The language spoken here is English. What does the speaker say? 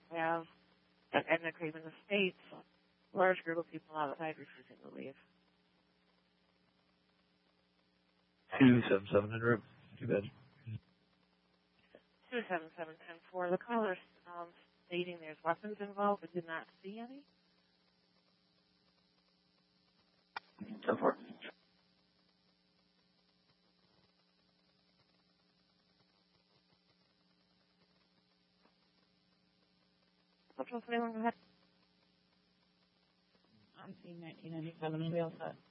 have an agreement of states, a large group of people outside refusing to leave. 277 too bad. 277-10-4. The caller stating there's weapons involved, but did not see any. 10-4. Go ahead. I'm seeing 1997 and we all set.